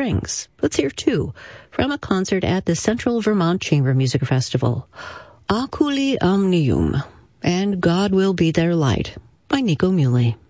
Springs. Let's hear two from a concert at the Central Vermont Chamber Music Festival. Oculi Omnium and God Will Be Their Light by Nico Muhly.